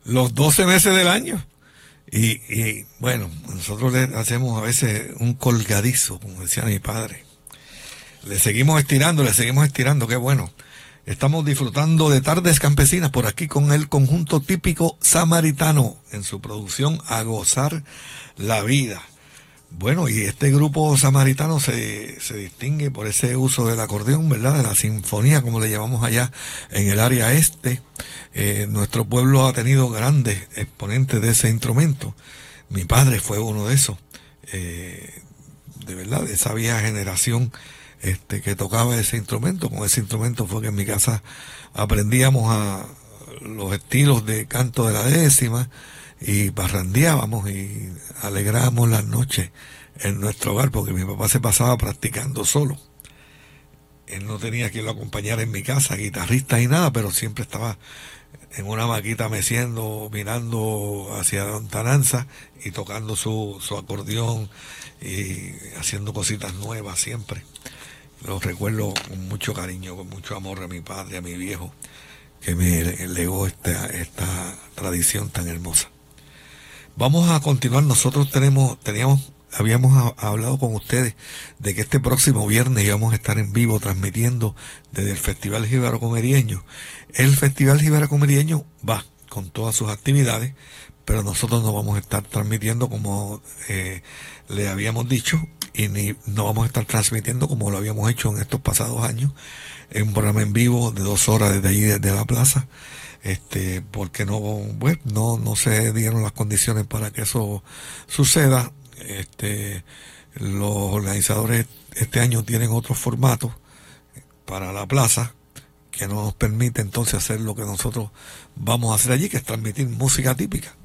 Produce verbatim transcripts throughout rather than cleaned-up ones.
los doce meses del año. Y, y bueno, nosotros le hacemos a veces un colgadizo, como decía mi padre. Le seguimos estirando, le seguimos estirando, qué bueno. Estamos disfrutando de Tardes Campesinas por aquí con el conjunto típico samaritano en su producción A Gozar la Vida. Bueno, y este grupo samaritano se, se distingue por ese uso del acordeón, ¿verdad? De la sinfonía, como le llamamos allá en el área este. Eh, nuestro pueblo ha tenido grandes exponentes de ese instrumento. Mi padre fue uno de esos. Eh, de verdad, de esa vieja generación este, que tocaba ese instrumento. Con ese instrumento fue que en mi casa aprendíamos a los estilos de canto de la décima, y parrandeábamos y alegrábamos las noches en nuestro hogar, porque mi papá se pasaba practicando solo. Él no tenía quien lo acompañara en mi casa, guitarrista y nada, pero siempre estaba en una maquita meciendo, mirando hacia lontananza y tocando su, su acordeón y haciendo cositas nuevas siempre. Lo recuerdo con mucho cariño, con mucho amor a mi padre, a mi viejo, que me legó esta, esta tradición tan hermosa. Vamos a continuar. Nosotros tenemos, teníamos, habíamos a, hablado con ustedes de que este próximo viernes íbamos a estar en vivo transmitiendo desde el Festival Jíbaro Comerieño. El Festival Jíbaro Comerieño va con todas sus actividades, pero nosotros no vamos a estar transmitiendo como eh, le habíamos dicho, y ni no vamos a estar transmitiendo como lo habíamos hecho en estos pasados años, en un programa en vivo de dos horas desde allí, desde la plaza. Este, porque no, pues, no, no se dieron las condiciones para que eso suceda. Este, los organizadores este año tienen otros formatos para la plaza que no nos permite entonces hacer lo que nosotros vamos a hacer allí, que es transmitir música típica.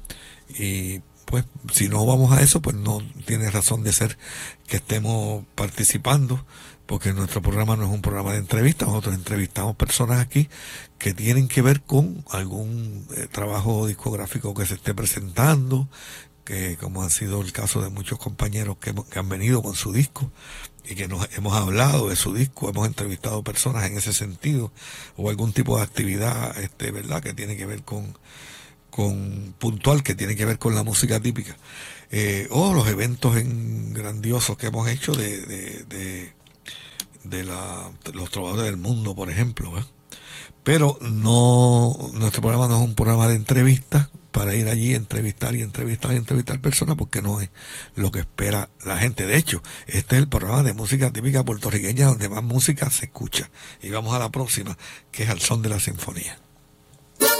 Y pues, si no vamos a eso, pues no tiene razón de ser que estemos participando, porque nuestro programa no es un programa de entrevistas. Nosotros entrevistamos personas aquí que tienen que ver con algún eh, trabajo discográfico que se esté presentando, que como ha sido el caso de muchos compañeros que, hemos, que han venido con su disco y que nos hemos hablado de su disco, hemos entrevistado personas en ese sentido, o algún tipo de actividad, este, ¿verdad?, que tiene que ver con, con puntual, que tiene que ver con la música típica, eh, o los eventos en grandiosos que hemos hecho de, de, de de la, los trovadores del mundo, por ejemplo, ¿eh? Pero no, nuestro programa no es un programa de entrevistas para ir allí a entrevistar y entrevistar y entrevistar personas, porque no es lo que espera la gente. De hecho, este es el programa de música típica puertorriqueña donde más música se escucha. Y vamos a la próxima, que es Al Son de la Sinfonía.